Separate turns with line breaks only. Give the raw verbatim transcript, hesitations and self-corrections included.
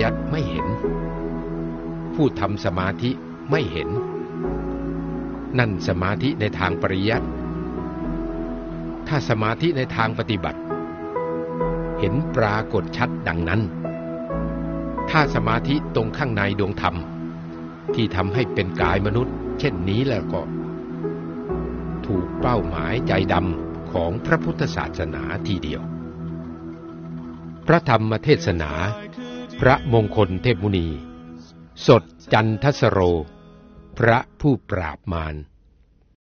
ยัติไม่เห็นผู้ทำสมาธิไม่เห็นนั่นสมาธิในทางปริยัติถ้าสมาธิในทางปฏิบัติเห็นปรากฏชัดดังนั้นถ้าสมาธิตรงข้างในดวงธรรมที่ทำให้เป็นกายมนุษย์เช่นนี้แล้วก็ถูกเป้าหมายใจดำของพระพุทธศาสนาทีเดียวพระธรรมเทศนาพระมงคลเทพมุนีสดจันทสโรพระผู้ปราบมาร